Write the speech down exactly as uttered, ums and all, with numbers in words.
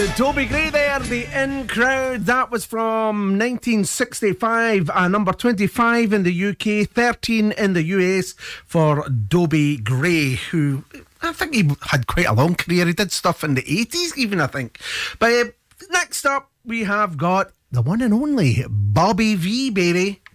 Dobie Gray there, the In Crowd. That was from nineteen sixty-five, uh, number twenty-five in the U K, thirteen in the U S for Dobie Gray, who I think he had quite a long career. He did stuff in the eighties even, I think. But uh, next up, we have got the one and only Bobby V, baby.